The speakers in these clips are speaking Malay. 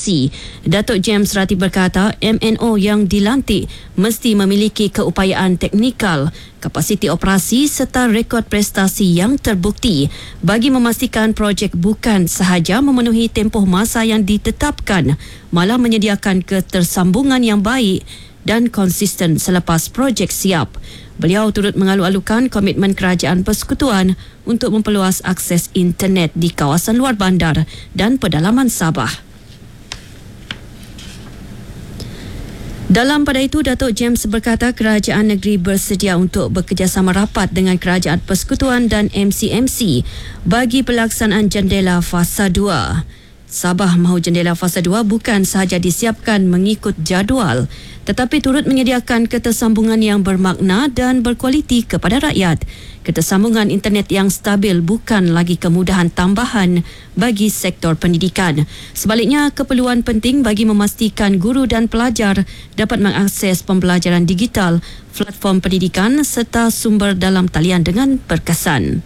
MCMC. Datuk James Ratib berkata MNO yang dilantik mesti memiliki keupayaan teknikal, kapasiti operasi serta rekod prestasi yang terbukti bagi memastikan projek bukan sahaja memenuhi tempoh masa yang ditetapkan, malah menyediakan ketersambungan yang baik dan konsisten selepas projek siap. Beliau turut mengalu-alukan komitmen Kerajaan Persekutuan untuk memperluas akses internet di kawasan luar bandar dan pedalaman Sabah. Dalam pada itu, Datuk James berkata kerajaan negeri bersedia untuk bekerjasama rapat dengan Kerajaan Persekutuan dan MCMC bagi pelaksanaan jendela fasa 2. Sabah mahu jendela fasa 2 bukan sahaja disiapkan mengikut jadual, tetapi turut menyediakan ketersambungan yang bermakna dan berkualiti kepada rakyat. Ketersambungan internet yang stabil bukan lagi kemudahan tambahan bagi sektor pendidikan. Sebaliknya, keperluan penting bagi memastikan guru dan pelajar dapat mengakses pembelajaran digital, platform pendidikan serta sumber dalam talian dengan berkesan.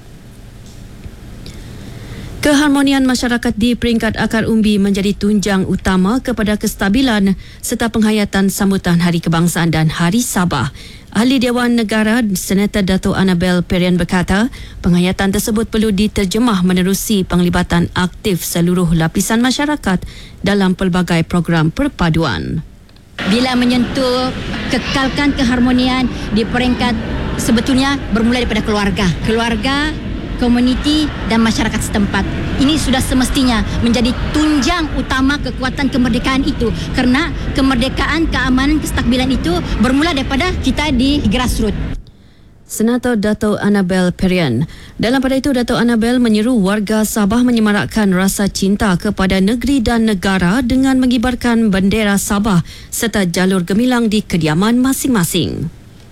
Keharmonian masyarakat di peringkat akar umbi menjadi tunjang utama kepada kestabilan serta penghayatan sambutan Hari Kebangsaan dan Hari Sabah. Ahli Dewan Negara Senator Dato' Annabel Perian berkata, penghayatan tersebut perlu diterjemah menerusi penglibatan aktif seluruh lapisan masyarakat dalam pelbagai program perpaduan. Bila menyentuh kekalkan keharmonian di peringkat sebetulnya bermula daripada keluarga, komuniti dan masyarakat setempat. Ini sudah semestinya menjadi tunjang utama kekuatan kemerdekaan itu, kerana kemerdekaan, keamanan, kestabilan itu bermula daripada kita di grassroots. Senator Dato' Annabel Perian. Dalam pada itu, Dato' Annabel menyeru warga Sabah menyemarakkan rasa cinta kepada negeri dan negara dengan mengibarkan bendera Sabah serta jalur gemilang di kediaman masing-masing.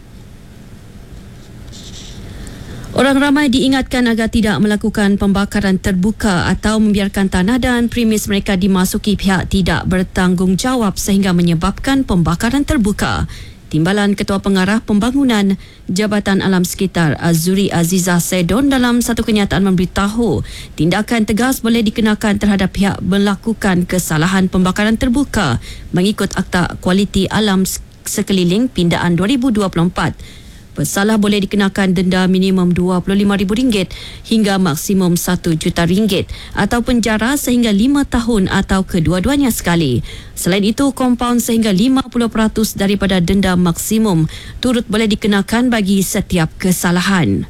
Orang ramai diingatkan agar tidak melakukan pembakaran terbuka atau membiarkan tanah dan premis mereka dimasuki pihak tidak bertanggungjawab sehingga menyebabkan pembakaran terbuka. Timbalan Ketua Pengarah Pembangunan Jabatan Alam Sekitar Azuri Azizah Sedon dalam satu kenyataan memberitahu tindakan tegas boleh dikenakan terhadap pihak melakukan kesalahan pembakaran terbuka mengikut Akta Kualiti Alam Sekeliling Pindaan 2024. Pesalah boleh dikenakan denda minimum RM25,000 hingga maksimum RM1 juta atau penjara sehingga 5 tahun atau kedua-duanya sekali. Selain itu, kompaun sehingga 50% daripada denda maksimum turut boleh dikenakan bagi setiap kesalahan.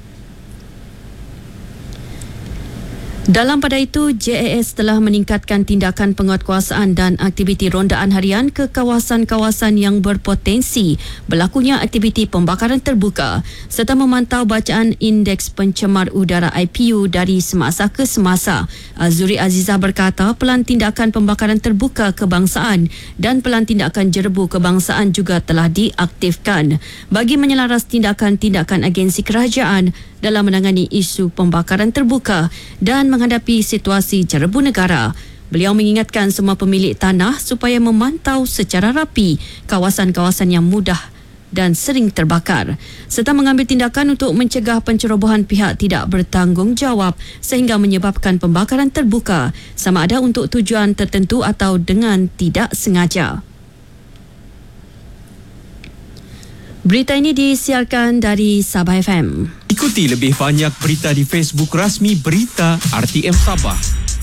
Dalam pada itu, JAS telah meningkatkan tindakan penguatkuasaan dan aktiviti rondaan harian ke kawasan-kawasan yang berpotensi berlakunya aktiviti pembakaran terbuka serta memantau bacaan Indeks Pencemar Udara IPU dari semasa ke semasa. Azuri Azizah berkata pelan tindakan pembakaran terbuka kebangsaan dan pelan tindakan jerebu kebangsaan juga telah diaktifkan bagi menyelaras tindakan-tindakan agensi kerajaan dalam menangani isu pembakaran terbuka dan menghadapi situasi jerebu negara. Beliau mengingatkan semua pemilik tanah supaya memantau secara rapi kawasan-kawasan yang mudah dan sering terbakar serta mengambil tindakan untuk mencegah pencerobohan pihak tidak bertanggungjawab sehingga menyebabkan pembakaran terbuka sama ada untuk tujuan tertentu atau dengan tidak sengaja. Berita ini disiarkan dari Sabah FM. Ikuti lebih banyak berita di Facebook rasmi Berita RTM Sabah.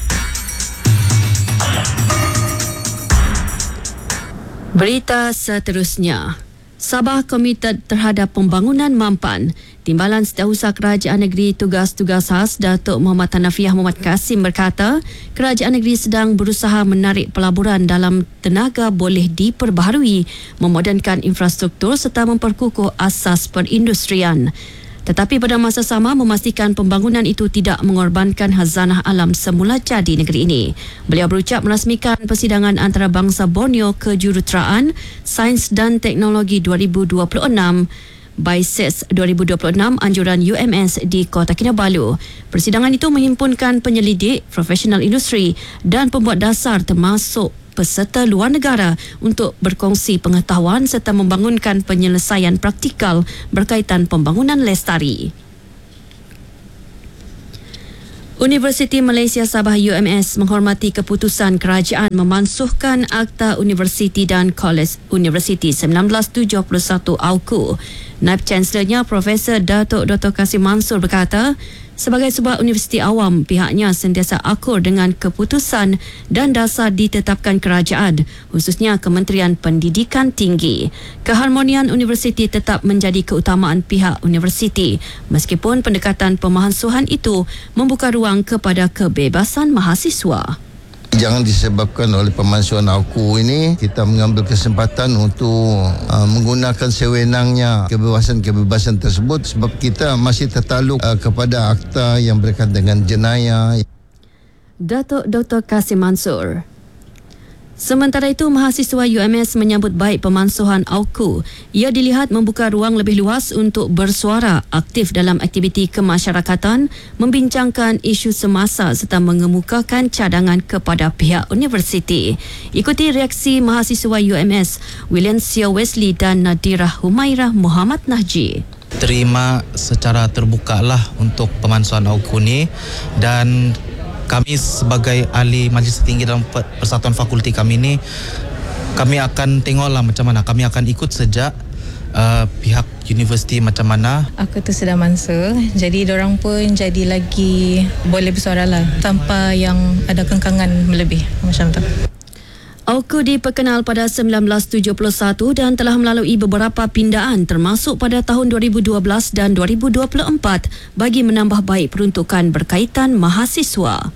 Berita seterusnya. Sabah komited terhadap pembangunan mampan. Timbalan Setiausaha Kerajaan Negeri Tugas-Tugas Khas Datuk Muhammad Hanafiah Muhammad Kasim berkata, Kerajaan Negeri sedang berusaha menarik pelaburan dalam tenaga boleh diperbaharui, memodernkan infrastruktur serta memperkukuh asas perindustrian. Tetapi pada masa sama memastikan pembangunan itu tidak mengorbankan khazanah alam semula jadi negeri ini. Beliau berucap merasmikan persidangan antarabangsa Borneo Kejuruteraan Sains dan Teknologi 2026 BISES 2026 anjuran UMS di Kota Kinabalu. Persidangan itu menghimpunkan penyelidik, profesional industri dan pembuat dasar termasuk peserta luar negara untuk berkongsi pengetahuan serta membangunkan penyelesaian praktikal berkaitan pembangunan lestari. Universiti Malaysia Sabah UMS menghormati keputusan kerajaan memansuhkan Akta Universiti dan Kolej Universiti 1971 AUKU. Naib Chancelornya Profesor Datuk Dr. Kasim Mansur berkata, sebagai sebuah universiti awam, pihaknya sentiasa akur dengan keputusan dan dasar ditetapkan kerajaan, khususnya Kementerian Pendidikan Tinggi. Keharmonian universiti tetap menjadi keutamaan pihak universiti, meskipun pendekatan pemansuhan itu membuka ruang kepada kebebasan mahasiswa. Jangan disebabkan oleh pemansuhan AUKU ini, kita mengambil kesempatan untuk menggunakan sewenangnya kebebasan-kebebasan tersebut sebab kita masih tertaluk kepada akta yang berkaitan dengan jenayah. Datuk Dr. Kasim Mansur. Sementara itu, mahasiswa UMS menyambut baik pemansuhan AUKU. Ia dilihat membuka ruang lebih luas untuk bersuara, aktif dalam aktiviti kemasyarakatan, membincangkan isu semasa serta mengemukakan cadangan kepada pihak universiti. Ikuti reaksi mahasiswa UMS, William Sio Wesley dan Nadira Humairah Muhammad Najji. Terima secara terbuka lah untuk pemansuhan AUKU ni, dan kami sebagai ahli Majlis Tinggi dalam Persatuan Fakulti kami ni, kami akan tengoklah macam mana, kami akan ikut sejak pihak universiti macam mana. Aku tu sudah mansur, jadi dorang pun jadi lagi boleh bersuara lah tanpa yang ada kengkangan melebih macam tu. AUKU diperkenal pada 1971 dan telah melalui beberapa pindaan termasuk pada tahun 2012 dan 2024 bagi menambah baik peruntukan berkaitan mahasiswa.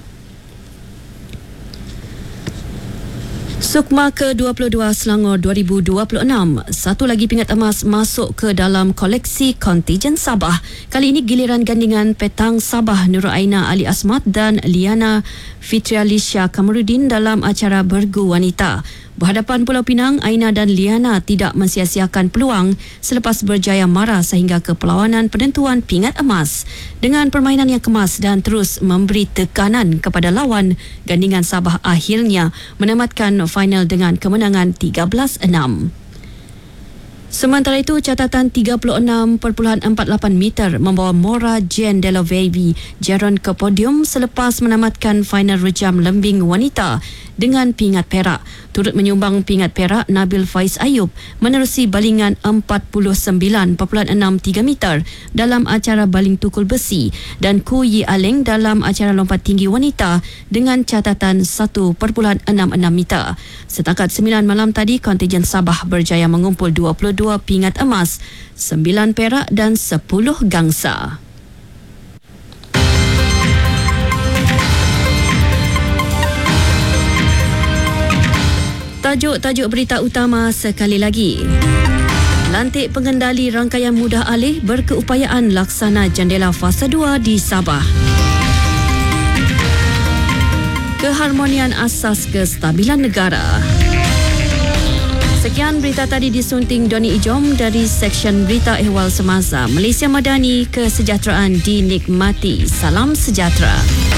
Sukma ke-22 Selangor 2026, satu lagi pingat emas masuk ke dalam koleksi kontijen Sabah. Kali ini giliran gandingan petang Sabah Nurul Aina Ali Asmat dan Liana Fitrialisha Kamarudin dalam acara Bergu Wanita. Berhadapan Pulau Pinang, Aina dan Liana tidak mensia-siakan peluang selepas berjaya mara sehingga ke perlawanan penentuan pingat emas. Dengan permainan yang kemas dan terus memberi tekanan kepada lawan, gandingan Sabah akhirnya menamatkan final dengan kemenangan 13-6. Sementara itu, catatan 36.48 meter membawa Mora Jen Delovevi Jeron ke podium selepas menamatkan final rejam lembing wanita dengan pingat perak. Turut menyumbang pingat perak, Nabil Faiz Ayub menerusi balingan 49.63 meter dalam acara baling tukul besi dan Ku Yi Aleng dalam acara lompat tinggi wanita dengan catatan 1.66 meter. Setakat 9 malam tadi, kontijen Sabah berjaya mengumpul 22 pingat emas, 9 perak dan 10 gangsa. Tajuk-tajuk berita utama sekali lagi. Lantik pengendali rangkaian mudah alih berkeupayaan laksana jendela fasa 2 di Sabah. Keharmonian asas kestabilan negara. Sekian berita tadi disunting Doni Ijom dari Seksyen Berita Ehwal Semasa. Malaysia Madani, kesejahteraan dinikmati. Salam sejahtera.